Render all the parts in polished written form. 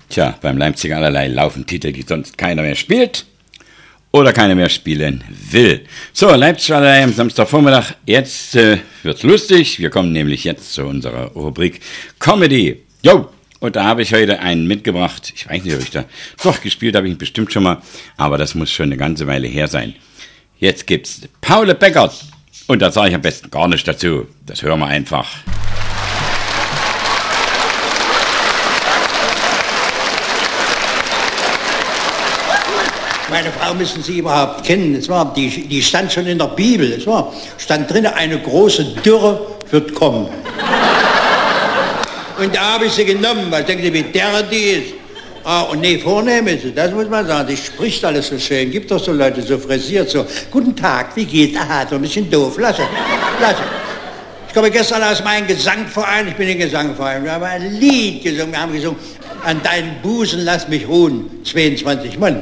Tja, beim Leipziger allerlei laufen Titel, die sonst keiner mehr spielt oder keiner mehr spielen will. So, Leipzig allerlei am Samstagvormittag. Jetzt wird's lustig. Wir kommen nämlich jetzt zu unserer Rubrik Comedy. Jo! Und da habe ich heute einen mitgebracht. Ich weiß nicht, ob ich da... Doch, gespielt habe ich ihn bestimmt schon mal. Aber das muss schon eine ganze Weile her sein. Jetzt gibt's Paul Beckert. Und da sage ich am besten gar nichts dazu. Das hören wir einfach. Meine Frau müssen Sie überhaupt kennen. Die stand schon in der Bibel. Stand drin, eine große Dürre wird kommen. Und da habe ich sie genommen. Was denken Sie, wie derre die ist? Und nee, vornehm ist sie, das muss man sagen. Die spricht alles so schön. Gibt doch so Leute, so frisiert, so. Guten Tag, wie geht's? Aha, so ein bisschen doof. Lass es. Ich komme gestern aus meinem Gesangverein. Ich bin im Gesangverein. Wir haben ein Lied gesungen. Wir haben gesungen, an deinen Busen lass mich ruhen. 22 Mann.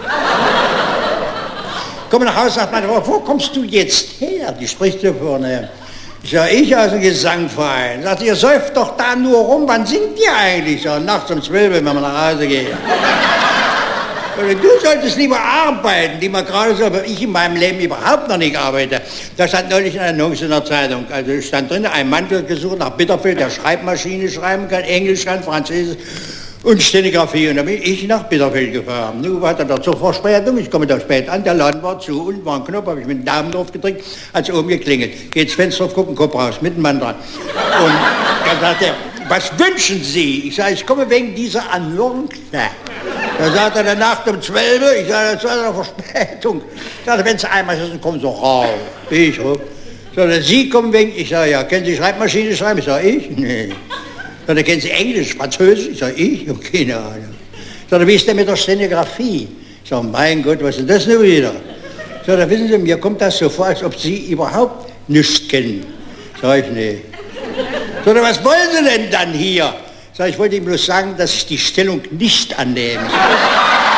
Komme nach Hause, sagt meine Frau, wo kommst du jetzt her? Die spricht so vorne. Ich sage, ich aus dem Gesangverein. Sagt, ihr säuft doch da nur rum, wann singt ihr eigentlich? So, nachts um 12, wenn wir nach Hause gehen. Du solltest lieber arbeiten, die man gerade so, aber ich in meinem Leben überhaupt noch nicht arbeite. Da stand neulich eine Annonce in der Zeitung. Also stand drin, ein Mann wird gesucht nach Bitterfeld, der Schreibmaschine schreiben kann, Englisch kann, Französisch und Stenografie. Und dann bin ich nach Bitterfeld gefahren. Nun war da zur Verspätung, ich komme da spät an, der Laden war zu, unten war ein Knopf, habe ich mit dem Daumen drauf gedrückt, hat oben geklingelt. Geht's Fenster auf, gucken, Kopf raus, mit dem Mann dran. Und dann sagt er, was wünschen Sie? Ich sage, ich komme wegen dieser Annonce. Da sagt er, Nacht um 12, ich sage, das war eine Verspätung. Ich sage, wenn Sie einmal sind, kommen Sie raus. Ich hoch. Sagt, Sie kommen wegen, ich sage, ja, kennen Sie Schreibmaschine schreiben? Ich sage, ich? Nee. Sagt, kennen Sie Englisch, Französisch? Ich sage, ich? Ich habe keine Ahnung. Sagt, wie ist denn mit der Stenografie? Ich sage, mein Gott, was ist denn das nun wieder? Sagt, wissen Sie, mir kommt das so vor, als ob Sie überhaupt nichts kennen. Sag ich, nee. Sagt, was wollen Sie denn dann hier? Sag ich, wollte ihm bloß sagen, dass ich die Stellung nicht annehme.